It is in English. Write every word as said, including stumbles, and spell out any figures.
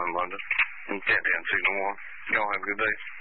in London and can't dance no more. Y'all have a good day.